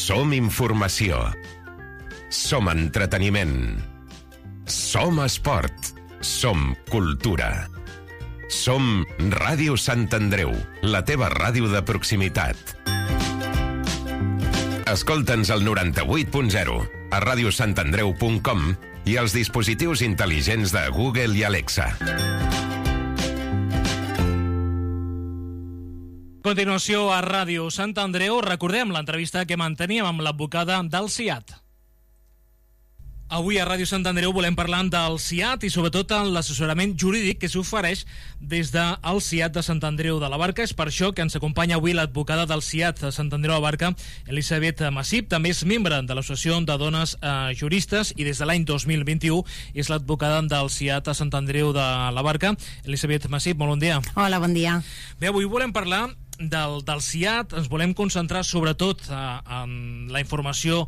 Som informació. Som entreteniment. Som esport. Som cultura. Som Ràdio Sant Andreu, la teva ràdio de proximitat. Escolta'ns al 98.0, a radiosantandreu.com i als dispositius intel·ligents de Google i Alexa. Continuació a Ràdio Sant Andreu, recordem l'entrevista que manteníem amb l'advocada del SIAT. Avui a Ràdio Sant Andreu volem parlar del SIAT i sobretot l'assessorament jurídic que s'ofereix des del SIAT de Sant Andreu de la Barca. És per això que ens acompanya avui l'advocada del SIAT de Sant Andreu de la Barca, Elisabet Massip. També és membre de l'Associació de Dones Juristes i des de l'any 2021 és l'advocada del SIAT a Sant Andreu de la Barca. Elisabet Massip, molt bon dia. Hola, bon dia. Bé, avui volem parlar del SIAT, ens volem concentrar sobretot en la informació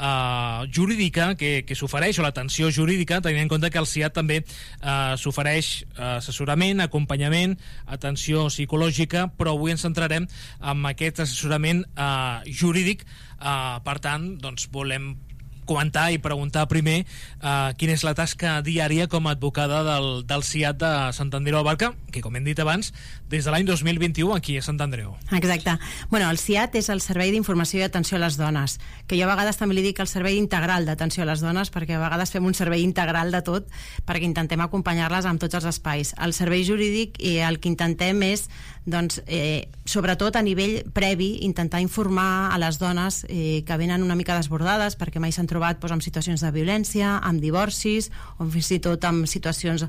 jurídica que s'ofereix, o l'atenció jurídica, tenint en compte que el SIAT també s'ofereix assessorament, acompanyament, atenció psicològica, però avui ens centrarem en aquest assessorament jurídic. Per tant, doncs volem comentar i preguntar primer quina és la tasca diària com a advocada del SIAT de Sant Andreu de la Barca, que, com hem dit abans, des de l'any 2021 aquí a Sant Andreu. Exacte. Bueno, el SIAT és el Servei d'Informació i Atenció a les Dones, que jo a vegades també li dic el Servei Integral d'Atenció a les Dones, perquè a vegades fem un servei integral de tot, perquè intentem acompanyar-les en tots els espais. El servei jurídic el que intentem és, doncs, sobretot a nivell previ, intentar informar a les dones que venen una mica desbordades, perquè mai s'han trobat amb situacions de violència, amb divorcis, o fins i tot amb situacions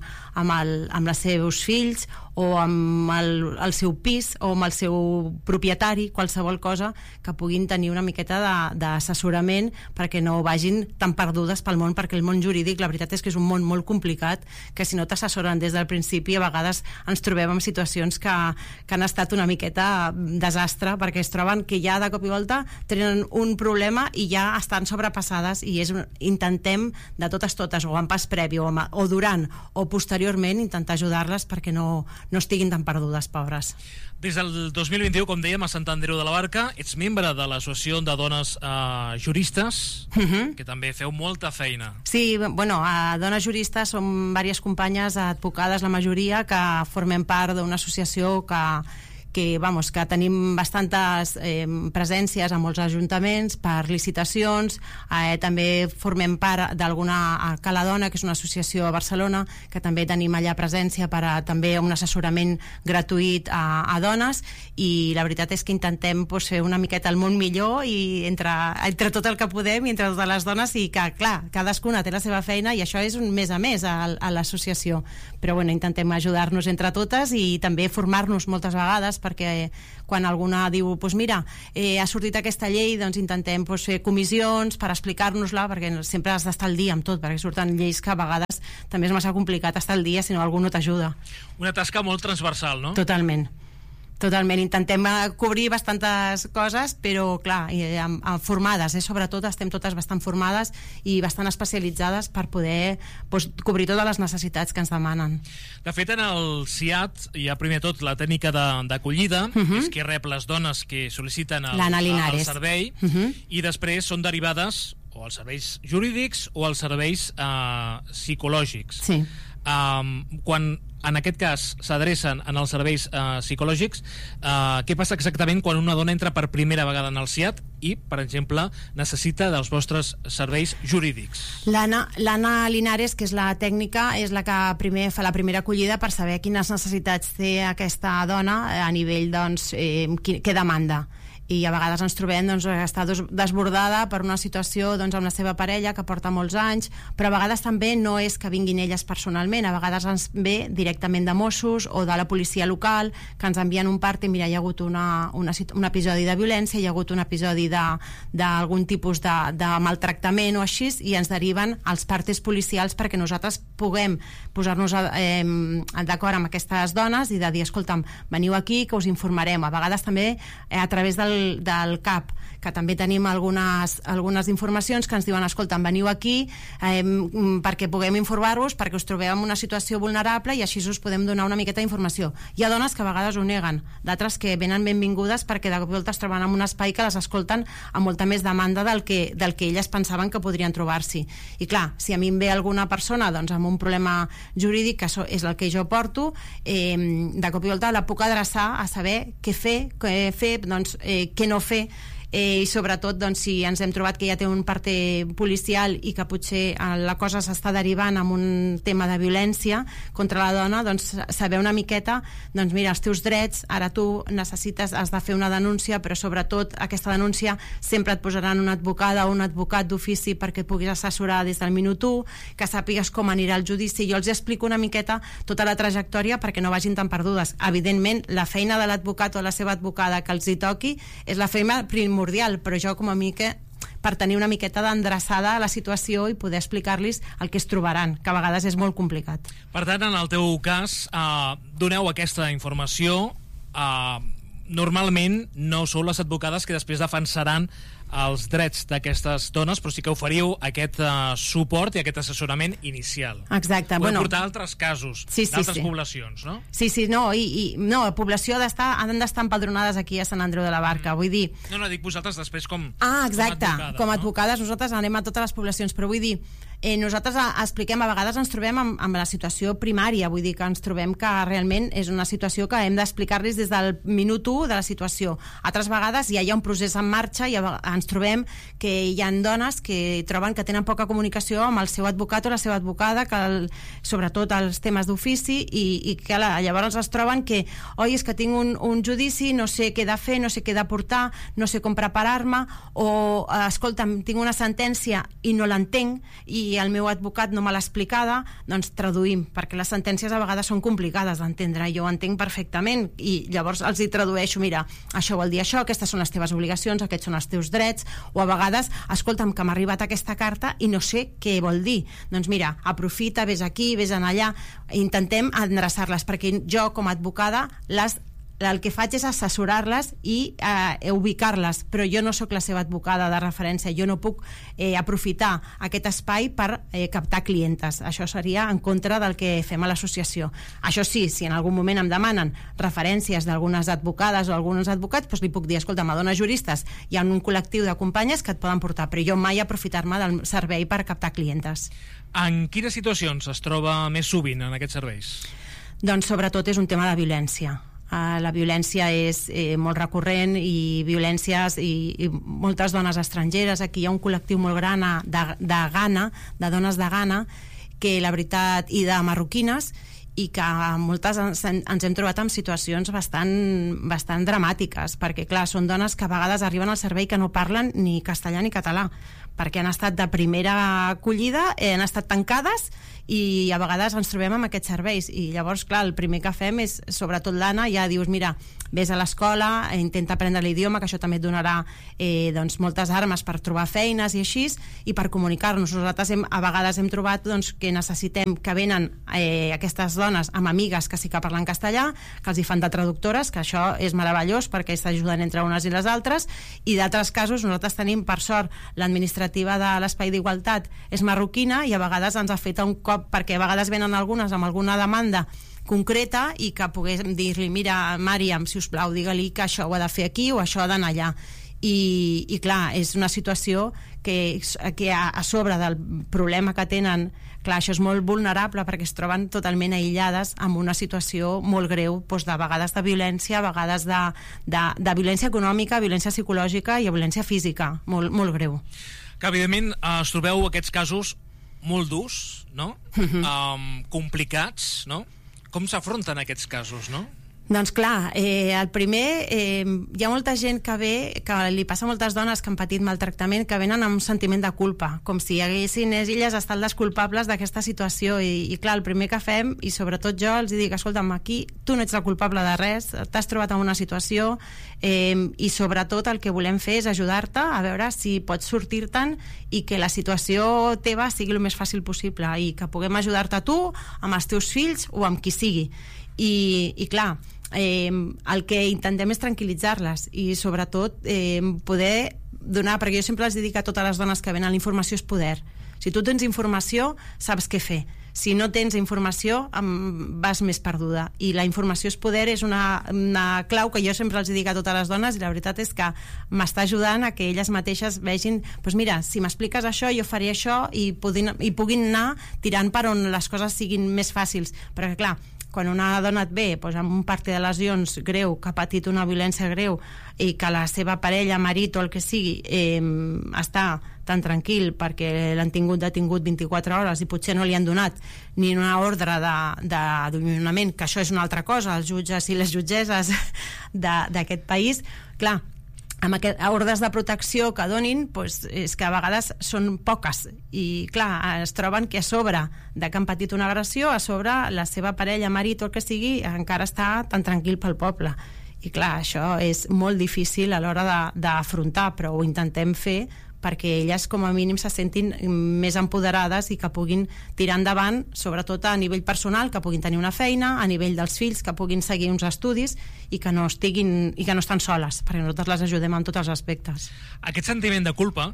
amb els seus fills, o amb el seu pis, o amb el seu propietari, qualsevol cosa que puguin tenir una miqueta d'assessorament perquè no vagin tan perdudes pel món, perquè el món jurídic, la veritat és que és un món molt complicat, que si no t'assessoren des del principi, a vegades ens trobem en situacions que han estat una miqueta desastre, perquè es troben que ja de cop i volta tenen un problema i ja estan sobrepassades, i intentem de totes, o en pas previ, o durant, o posteriorment, intentar ajudar-les perquè no estiguin tan perdudes, pobres. Des del 2021, com dèiem, a Sant Andreu de la Barca, ets membre de l'Associació de Dones Juristes, que també feu molta feina. Sí, bueno, a Dones Juristes som diverses companyes advocades, la majoria, que formem part d'una associació que tenim bastantes presències a molts ajuntaments per licitacions. També formem part d'alguna Cala Dona, que és una associació a Barcelona, que també tenim allà presència per a també un assessorament gratuït a dones, i la veritat és que intentem fer una miqueta el món millor, i entre tot el que podem i entre totes les dones, i que, clar, cadascuna té la seva feina, i això és un mes a mes a l'associació, però bueno, intentem ajudar-nos entre totes i també formar-nos moltes vegades, perquè quan alguna diu, doncs mira, ha sortit aquesta llei, doncs intentem fer comissions per explicar-nos-la, perquè sempre has d'estar al dia amb tot, perquè surten lleis que a vegades també és massa complicat estar al dia si no algú no t'ajuda. Una tasca molt transversal, no? Totalment. Intentem cobrir bastantes coses, però clar, formades, sobretot estem totes bastant formades i bastant especialitzades per poder cobrir totes les necessitats que ens demanen. De fet, en el SIAT hi ha primer tot la tècnica d'acollida, que és que rep les dones que sol·liciten el servei, i després són derivades o als serveis jurídics o als serveis psicològics. Sí. Quan en aquest cas s'adrecen en els serveis psicològics, què passa exactament quan una dona entra per primera vegada en el SIAT i, per exemple, necessita dels vostres serveis jurídics? L'Anna Linares, que és la tècnica, és la que primer fa la primera acollida per saber quines necessitats té aquesta dona a nivell, doncs, què demanda. I a vegades ens trobem està desbordada per una situació amb la seva parella que porta molts anys, però a vegades també no és que vinguin elles personalment, a vegades ens ve directament de Mossos o de la policia local, que ens envien un part i mira, hi ha hagut un episodi de violència, hi ha hagut un episodi d'algun tipus de maltractament o així, i ens deriven als partes policials perquè nosaltres puguem posar-nos d'acord amb aquestes dones i de dir, escolta'm, veniu aquí que us informarem. A vegades també a través del CAP, que també tenim algunes informacions que ens diuen, escolta, veniu aquí perquè puguem informar-vos, perquè us trobeu en una situació vulnerable i així us podem donar una miqueta d'informació. Hi ha dones que a vegades ho neguen, d'altres que venen benvingudes perquè de cop i volta es troben en un espai que les escolten amb molta més demanda del que elles pensaven que podrien trobar-s'hi. I clar, si a mi em ve alguna persona doncs, amb un problema jurídic, que és el que jo porto, de cop i volta la puc adreçar a saber què fer, doncs, què no fer, i sobretot doncs, si ens hem trobat que ja té un parte policial i que potser la cosa s'està derivant en un tema de violència contra la dona, doncs saber una miqueta, doncs mira, els teus drets, ara tu has de fer una denúncia, però sobretot aquesta denúncia sempre et posaran una advocada o un advocat d'ofici perquè puguis assessorar des del minut 1, que sàpigues com anirà el judici. Jo els explico una miqueta tota la trajectòria perquè no vagin tan perdudes. Evidentment, la feina de l'advocat o la seva advocada que els hi toqui és la feina primordial, però jo com a mica per tenir una miqueta d'endreçada a la situació i poder explicar-los el que es trobaran, que a vegades és molt complicat. Per tant, en el teu cas, doneu aquesta informació. Normalment no sou les advocades que després defensaran els drets d'aquestes dones, però sí que oferiu aquest suport i aquest assessorament inicial. Exacte. Podem portar altres casos, d'altres poblacions, no? Sí, no, no, la població han d'estar empadronades aquí a Sant Andreu de la Barca, vull dir... No, dic vosaltres després com exacte, com a advocades, no? Nosaltres anem a totes les poblacions, però vull dir, nosaltres expliquem, a vegades ens trobem amb la situació primària, vull dir que ens trobem que realment és una situació que hem d'explicar-los des del minut 1 de la situació. Altres vegades ja hi ha un procés en marxa i ens trobem que hi ha dones que troben que tenen poca comunicació amb el seu advocat o la seva advocada, sobretot els temes d'ofici, i que llavors es troben que, oi, és que tinc un judici, no sé què he de fer, no sé què he de portar, no sé com preparar-me, o, escolta'm, tinc una sentència i no l'entenc, i el meu advocat no me l'ha explicada, doncs traduïm, perquè les sentències a vegades són complicades d'entendre, jo ho entenc perfectament, i llavors els hi tradueixo, mira, això vol dir això, aquestes són les teves obligacions, aquests són els teus drets, o a vegades, escolta'm, que m'ha arribat aquesta carta i no sé què vol dir. Doncs mira, aprofita, vés aquí, vés allà, intentem endreçar-les, perquè jo com a advocada el que faig és assessorar-les i ubicar-les, però jo no sóc la seva advocada de referència, jo no puc aprofitar aquest espai per captar clientes. Això seria en contra del que fem a l'associació. Això sí, si en algun moment em demanen referències d'algunes advocades o alguns advocats, doncs li puc dir, escolta, me dones juristes, hi ha un col·lectiu de companyes que et poden portar, però jo mai aprofitar-me del servei per captar clientes. En quines situacions es troba més sovint en aquests serveis? Doncs sobretot és un tema de violència. La violència és molt recurrent i violències i moltes dones estrangeres. Aquí hi ha un col·lectiu molt gran de Ghana, de dones de Ghana, que la veritat, i de marroquines, i que moltes ens hem trobat en situacions bastant dramàtiques, perquè clar, són dones que a vegades arriben al servei que no parlen ni castellà ni català, perquè han estat de primera acollida, han estat tancades i a vegades ens trobem amb aquests serveis, i llavors clar, el primer que fem és, sobretot l'Anna, ja dius, mira, vés a l'escola, intenta aprendre l'idioma, que això també et donarà doncs, moltes armes per trobar feines i així, i per comunicar-nos. Nosaltres a vegades hem trobat doncs, que necessitem que venen aquestes dones amb amigues que sí que parlen castellà, que els hi fan de traductores, que això és meravellós perquè s'ajuden entre unes i les altres, i d'altres casos nosaltres tenim, per sort, l'administrativa de l'Espai d'Igualtat és marroquina, i a vegades ens ha fet un cop, perquè a vegades venen algunes amb alguna demanda concreta i que poguéssim dir-li, mira, Màriam, si us plau, digue-li que això ho ha de fer aquí o això ha d'anar allà. I clar, és una situació que a sobre del problema que tenen, clar, això és molt vulnerable perquè es troben totalment aïllades amb una situació molt greu, doncs de vegades de violència, a vegades de violència econòmica, violència psicològica i violència física, molt, molt greu. Que evidentment es trobeu aquests casos molt durs, no? Complicats, no? Com s'afronten aquests casos, no? Doncs clar, el primer, hi ha molta gent que ve, que li passa a moltes dones que han patit maltractament, que venen amb un sentiment de culpa, com si haguessin elles estat les culpables d'aquesta situació, i clar, el primer que fem, i sobretot jo els dic, escolta'm, aquí tu no ets la culpable de res, t'has trobat en una situació, i sobretot el que volem fer és ajudar-te a veure si pots sortir-te'n i que la situació teva sigui el més fàcil possible, i que puguem ajudar-te a tu, amb els teus fills o amb qui sigui. I clar, el que intentem és tranquil·litzar-les i sobretot poder donar, perquè jo sempre els dic a totes les dones que venen, la informació és poder. Si tu tens informació, saps què fer. Si no tens informació, vas més perduda. I la informació és poder és una clau que jo sempre els dic a totes les dones, i la veritat és que m'està ajudant a que elles mateixes vegin, doncs mira, si m'expliques això, jo faré això, i puguin anar tirant per on les coses siguin més fàcils. Perquè clar, quan una dona et ve doncs, amb un parti de lesions greu, que ha patit una violència greu, i que la seva parella, marit o el que sigui, està tan tranquil perquè l'han tingut detingut 24 hores i potser no li han donat ni una ordre d'adonament, que això és una altra cosa, els jutges i les jutgesses d'aquest país, clar, amb ordres de protecció que donin, doncs, és que a vegades són poques, i clar, es troben que a sobre de que han patit una agressió, a sobre la seva parella, marit o el que sigui, encara està tan tranquil pel poble. I clar, això és molt difícil a l'hora d'afrontar, però ho intentem fer perquè elles com a mínim se sentin més empoderades i que puguin tirar endavant, sobretot a nivell personal, que puguin tenir una feina, a nivell dels fills, que puguin seguir uns estudis i que no estan soles, perquè nosaltres les ajudem en tots els aspectes. Aquest sentiment de culpa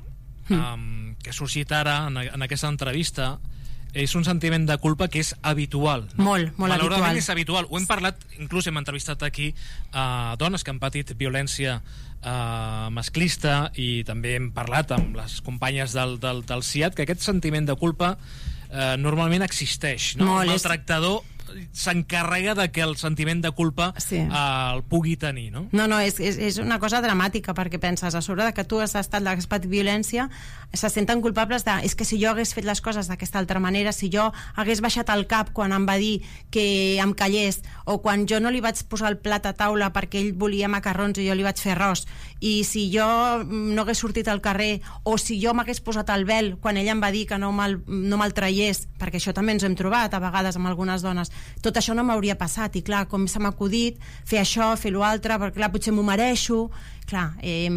que ha sorgit ara en aquesta entrevista és un sentiment de culpa que és habitual, no? Molt habitual. Malauradament és habitual. Ho hem parlat, inclús hem entrevistat aquí dones que han patit violència masclista, i també hem parlat amb les companyes del CIAT que aquest sentiment de culpa normalment existeix, no? El maltractador s'encarrega de que el sentiment de culpa el pugui tenir, no? No, és una cosa dramàtica, perquè penses, a sobre de que tu has patit violència, se senten culpables de, és que si jo hagués fet les coses d'aquesta altra manera, si jo hagués baixat el cap quan em va dir que em callés, o quan jo no li vaig posar el plat a taula perquè ell volia macarrons i jo li vaig fer arròs, i si jo no hagués sortit al carrer, o si jo m'hagués posat el vel quan ella em va dir que no me'l traiés, perquè això també ens hem trobat a vegades amb algunes dones, tot això no m'hauria passat, i clar, com se m'ha acudit fer això, fer l'altre, perquè clar, potser m'ho mereixo. Clar,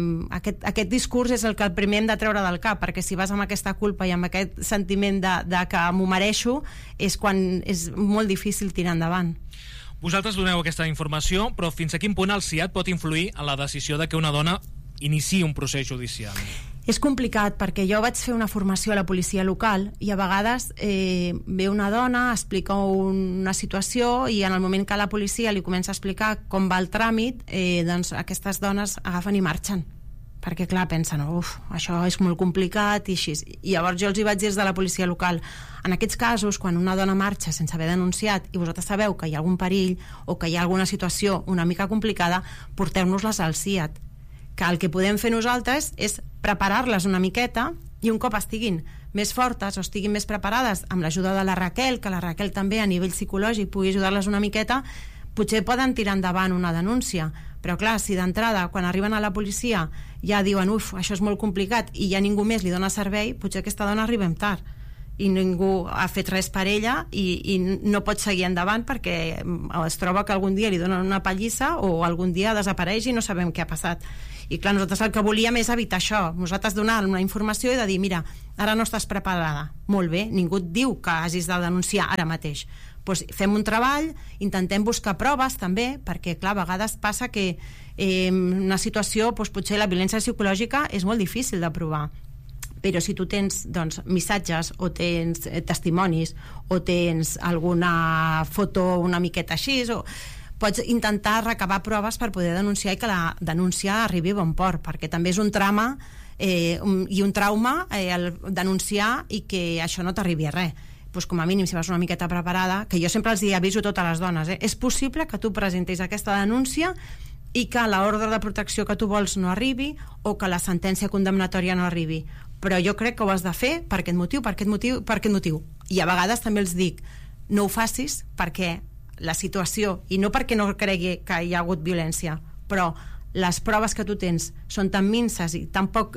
aquest discurs és el que el primer hem de treure del cap, perquè si vas amb aquesta culpa i amb aquest sentiment de que m'ho mereixo, és quan és molt difícil tirar endavant. Vosaltres doneu aquesta informació, però fins a quin punt el CIAT pot influir en la decisió de que una dona iniciï un procés judicial? És complicat, perquè jo vaig fer una formació a la policia local i a vegades ve una dona, explica una situació, i en el moment que la policia li comença a explicar com va el tràmit, doncs aquestes dones agafen i marxen, perquè clar, pensen, això és molt complicat i així. I llavors jo els hi vaig dir des de la policia local, en aquests casos, quan una dona marxa sense haver denunciat i vosaltres sabeu que hi ha algun perill o que hi ha alguna situació una mica complicada, porteu-nos-les al CIAT, que el que podem fer nosaltres és preparar-les una miqueta, i un cop estiguin més fortes o estiguin més preparades amb l'ajuda de la Raquel, que la Raquel també a nivell psicològic pugui ajudar-les una miqueta, potser poden tirar endavant una denúncia. Però clar, si d'entrada quan arriben a la policia ja diuen això és molt complicat i ja ningú més li dona servei, potser aquesta dona arribem tard i ningú ha fet res per ella i no pot seguir endavant perquè es troba que algun dia li donen una pallissa o algun dia desapareix i no sabem què ha passat. I clar, nosaltres el que volíem és evitar això, nosaltres donar una informació i de dir, mira, ara no estàs preparada, molt bé, ningú et diu que hagis de denunciar ara mateix, doncs fem un treball, intentem buscar proves també, perquè clar, a vegades passa que una situació, doncs, potser la violència psicològica és molt difícil de provar, però si tu tens missatges o tens testimonis o tens alguna foto una miqueta així, pots intentar recabar proves per poder denunciar i que la denúncia arribi a bon port, perquè també és un trama i un trauma el denunciar i que això no t'arribi a res. Doncs com a mínim, si vas una miqueta preparada, que jo sempre els aviso a totes les dones, és possible que tu presentis aquesta denúncia i que l'ordre de protecció que tu vols no arribi o que la sentència condemnatòria no arribi, però jo crec que ho has de fer per aquest motiu. I a vegades també els dic, no ho facis perquè la situació, i no perquè no cregui que hi ha hagut violència, però les proves que tu tens són tan minces i tan poc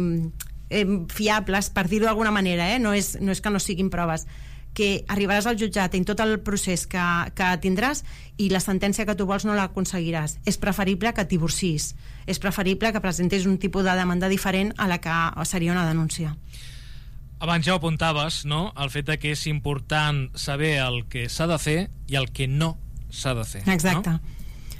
fiables, per dir-ho d'alguna manera, no és que no siguin proves, que arribaràs al jutjat en tot el procés que tindràs i la sentència que tu vols no l'aconseguiràs. És preferible que et divorcis, és preferible que presentis un tipus de demanda diferent a la que seria una denúncia. Abans ja ho apuntaves, no?, el fet que és important saber el que s'ha de fer i el que no s'ha de fer. Exacte. No?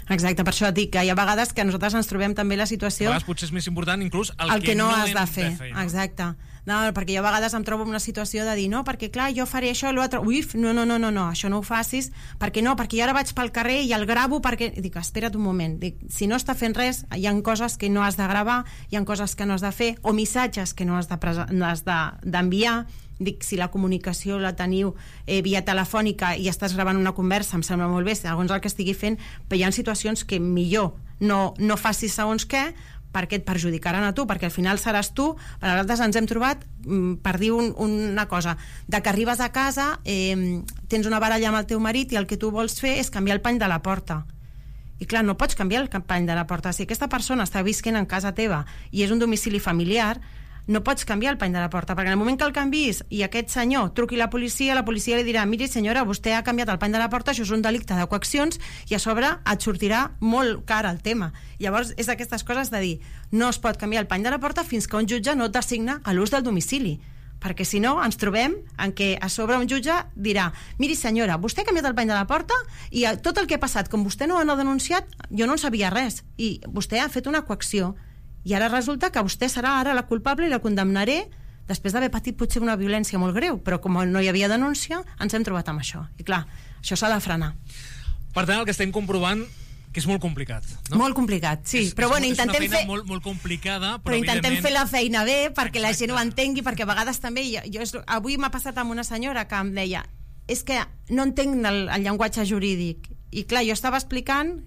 Exacte, per això dic que hi ha vegades que nosaltres ens trobem també la situació... A vegades potser és més important inclús el que no has de fer. No? Exacte. No, perquè jo a vegades em trobo en una situació de dir no, perquè clar, jo faré això i l'altre, no, això no ho facis, perquè jo ara vaig pel carrer i el gravo perquè... Dic, espera't un moment, dic, si no està fent res, hi ha coses que no has de gravar, hi ha coses que no has de fer, o missatges que no has d'enviar. Dic, si la comunicació la teniu via telefònica i estàs gravant una conversa, em sembla molt bé, segons el que estigui fent, però hi ha situacions que millor no facis segons què, perquè et perjudicaran a tu, perquè al final seràs tu. Per nosaltres ens hem trobat, per dir una cosa, de que arribes a casa, tens una baralla amb el teu marit i el que tu vols fer és canviar el pany de la porta. I clar, no pots canviar el pany de la porta. Si aquesta persona està visquent en casa teva i és un domicili familiar, no pots canviar el pany de la porta, perquè en el moment que el canvis i aquest senyor truqui a la policia li dirà, miri senyora, vostè ha canviat el pany de la porta, això és un delicte de coaccions i a sobre et sortirà molt car el tema. Llavors és aquestes coses de dir, no es pot canviar el pany de la porta fins que un jutge no et designa a l'ús del domicili, perquè si no ens trobem en què a sobre un jutge dirà, miri senyora, vostè ha canviat el pany de la porta i tot el que ha passat, com vostè no ho ha denunciat, jo no en sabia res i vostè ha fet una coacció. I ara resulta que vostè serà ara la culpable i la condemnaré després d'haver patit potser una violència molt greu, però com no hi havia denúncia, ens hem trobat amb això. I clar, això s'ha de frenar. Per tant, el que estem comprovant que és molt complicat, no? Molt complicat, sí. Però bueno, intentem fer... És una feina molt complicada, però intentem fer la feina bé perquè la gent ho entengui, perquè a vegades també... Avui m'ha passat amb una senyora que em deia és que no entenc el llenguatge jurídic. I clar, jo estava explicant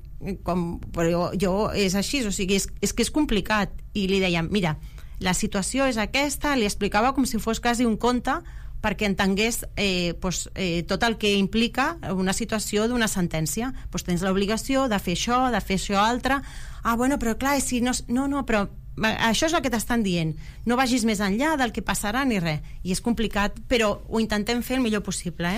però jo és així, o sigui, és que és complicat, i li dèiem, mira, la situació és aquesta, li explicava com si fos quasi un conte perquè entengués tot el que implica una situació d'una sentència. Tens l'obligació de fer això altre. Bueno, però clar, si no, però això és el que t'estan dient, no vagis més enllà del que passarà ni res, i és complicat, però ho intentem fer el millor possible.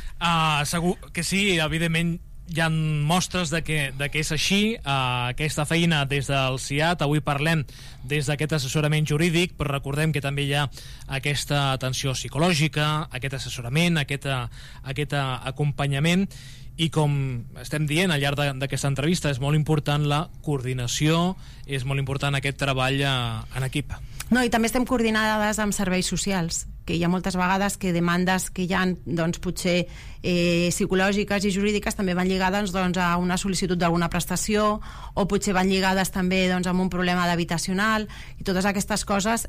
Segur que sí, evidentment hi ha mostres de que és així. Aquesta feina des del CIAT, avui parlem des d'aquest assessorament jurídic, però recordem que també hi ha aquesta atenció psicològica, aquest assessorament, aquest acompanyament, i com estem dient al llarg d'aquesta entrevista, és molt important la coordinació, és molt important aquest treball en equip. No, i també estem coordinades amb serveis socials, que hi ha moltes vegades que demandes que hi ha, doncs, potser psicològiques i jurídiques també van lligades a una sol·licitud d'alguna prestació, o potser van lligades també amb un problema d'habitacional, i totes aquestes coses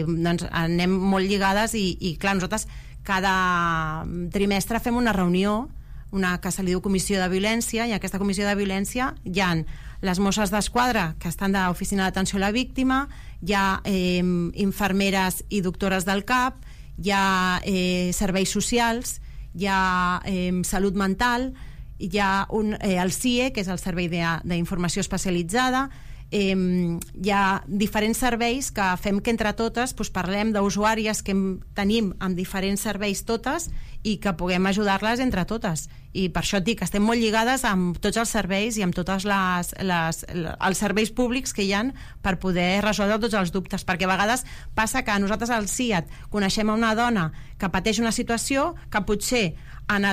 anem molt lligades, i clar, nosaltres cada trimestre fem una reunió, que se li diu comissió de violència, i en aquesta comissió de violència hi ha les Mosses d'Esquadra, que estan de l'oficina d'atenció a la víctima, hi ha infermeres i doctores del CAP, hi ha serveis socials, hi ha salut mental, hi ha el CIE, que és el Servei d'Informació Especialitzada. Hi ha diferents serveis que fem que entre totes parlem d'usuàries que tenim amb diferents serveis totes i que puguem ajudar-les entre totes, i per això et dic que estem molt lligades amb tots els serveis i amb tots els serveis públics que hi ha per poder resoldre tots els dubtes, perquè a vegades passa que nosaltres al CIAT coneixem una dona que pateix una situació que potser en